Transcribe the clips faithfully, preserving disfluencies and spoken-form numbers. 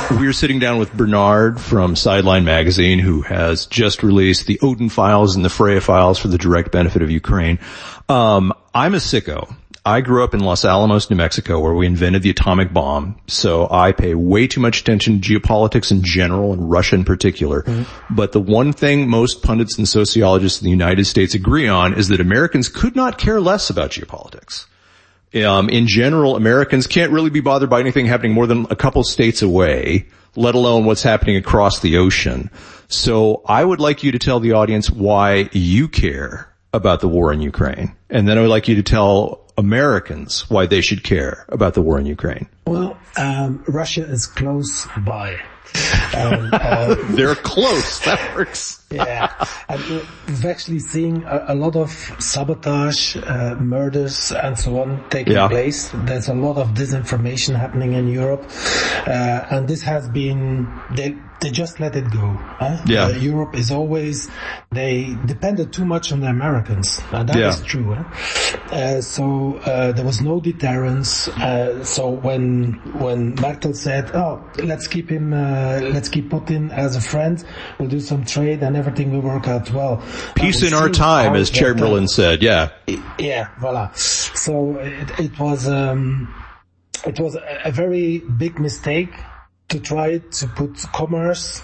We are sitting down with Bernard from Sideline Magazine, who has just released the Odin Files and the Freya Files for the direct benefit of Ukraine. Um, I'm a sicko. I grew up in Los Alamos, New Mexico, where we invented the atomic bomb, so I pay way too much attention to geopolitics in general and Russia in particular. Mm-hmm. But the one thing most pundits and sociologists in the United States agree on is that Americans could not care less about geopolitics. Um, in general, Americans can't really be bothered by anything happening more than a couple states away, let alone what's happening across the ocean. So I would like you to tell the audience why you care about the war in Ukraine. And then I would like you to tell Americans why they should care about the war in Ukraine. Well, um, Russia is close by. Um, uh, They're close. That works. Yeah. And we've actually seen a, a lot of sabotage, uh, murders and so on taking yeah. place. There's a lot of disinformation happening in Europe. Uh, and this has been, they, they just let it go. Huh? Yeah. Uh, Europe is always, they depended too much on the Americans. And that yeah. is true. Huh? Uh, so, uh, there was no deterrence. Uh, so when, when Merkel said, oh, let's keep him, uh, let's keep Putin as a friend, we'll do some trade and everything will work out well. Peace in our time, as Chamberlain said, yeah. Yeah, voila. So it, it was, um, it was a, a very big mistake to try to put commerce,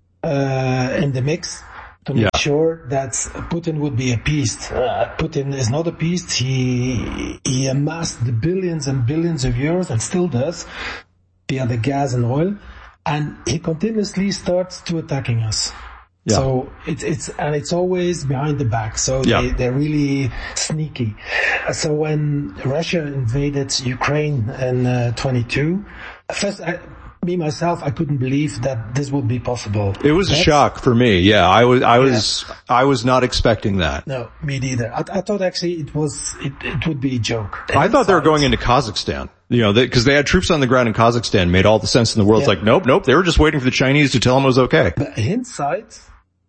uh, in the mix to make yeah. sure that Putin would be appeased. Uh, Putin is not appeased. He, he amassed the billions and billions of euros and still does via the gas and oil. And he continuously starts to attacking us. Yeah. So it's, it's, and it's always behind the back. So yeah. they, they're really sneaky. So when Russia invaded Ukraine in uh, twenty-two, first, I, me myself, I couldn't believe that this would be possible. It was That's, a shock for me. Yeah, I was, I was, yeah. I was not expecting that. No, me neither. I, I thought actually it was, it, it would be a joke. I thought they were going into Kazakhstan. You know, because they, they had troops on the ground in Kazakhstan, made all the sense in the world. Yeah. It's like, nope, nope, they were just waiting for the Chinese to tell them it was okay. But hindsight,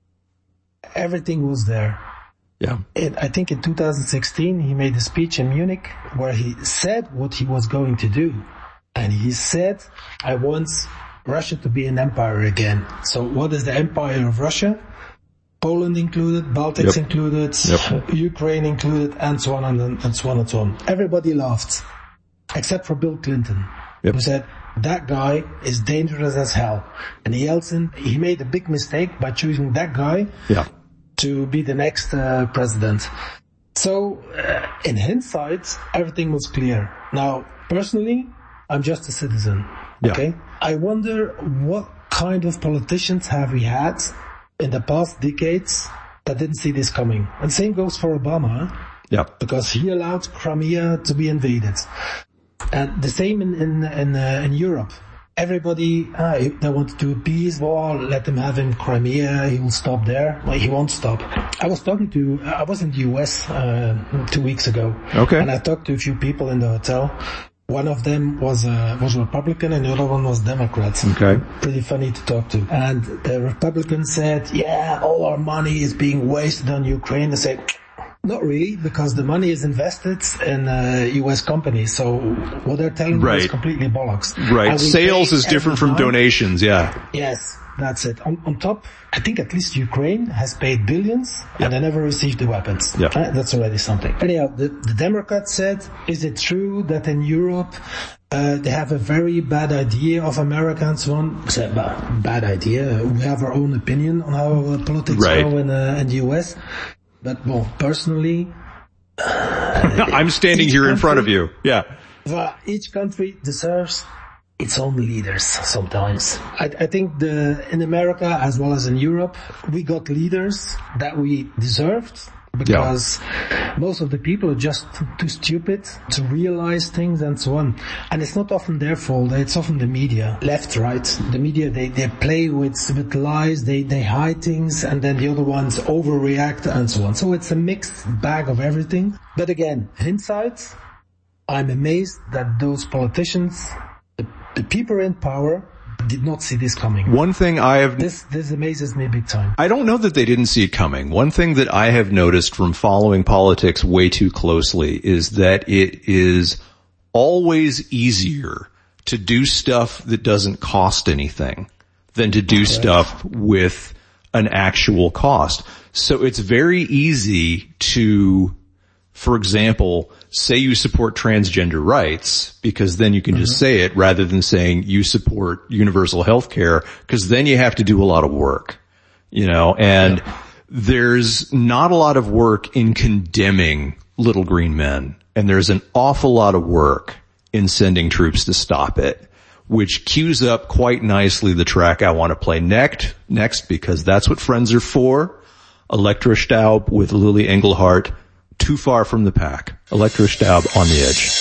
everything was there. Yeah. It, I think in two thousand sixteen, he made a speech in Munich where he said what he was going to do. And he said, I want Russia to be an empire again. So what is the empire of Russia? Poland included, Baltics yep. included, yep. Ukraine included, and so on and, and so on and so on. Everybody laughed. Except for Bill Clinton, yep. who said, that guy is dangerous as hell. And Yeltsin, he made a big mistake by choosing that guy yeah. to be the next uh, president. So, uh, in hindsight, everything was clear. Now, personally, I'm just a citizen, yeah. okay? I wonder what kind of politicians have we had in the past decades that didn't see this coming. And same goes for Obama, huh? yeah. because he allowed Crimea to be invaded. And the same in in in, uh, in Europe. Everybody, uh, they want to do peace. Well, let them have him Crimea. He will stop there. Well, he won't stop. I was talking to, I was in the U S uh, two weeks ago. Okay. And I talked to a few people in the hotel. One of them was uh, was Republican and the other one was Democrat. Okay. Pretty funny to talk to. And the Republican said, yeah, all our money is being wasted on Ukraine. I said, not really, because the money is invested in uh, U S companies. So what they're telling right. you is completely bollocks. Right. Sales is different from time. Donations, yeah. Yes, that's it. On, on top, I think at least Ukraine has paid billions yep. and they never received the weapons. Yep. Uh, that's already something. Anyhow, the, the Democrats said, is it true that in Europe uh, they have a very bad idea of America and so on? I said, bad idea. We have our own opinion on how uh, politics right. go in, uh, in the U S. But, well, personally... Uh, I'm standing here country, in front of you. Yeah. Well, each country deserves its own leaders sometimes. I, I think the in America, as well as in Europe, we got leaders that we deserved. Because yeah. most of the people are just too stupid to realize things and so on. And it's not often their fault, it's often the media. Left, right. The media, they, they play with, with lies, they, they hide things, and then the other ones overreact and so on. So it's a mixed bag of everything. But again, hindsight, I'm amazed that those politicians, the, the people in power, did not see this coming. One thing I have... This, this amazes me big time. I don't know that they didn't see it coming. One thing that I have noticed from following politics way too closely is that it is always easier to do stuff that doesn't cost anything than to do stuff with an actual cost. So it's very easy to, for example, say you support transgender rights, because then you can mm-hmm. just say it rather than saying you support universal health care, because then you have to do a lot of work, you know, and yeah. there's not a lot of work in condemning little green men, and there's an awful lot of work in sending troops to stop it, which cues up quite nicely the track I want to play next, next because that's what friends are for. Elektra Staub with Lily Engelhart, Too Far from the Pack. Elektra Staub, On the Edge.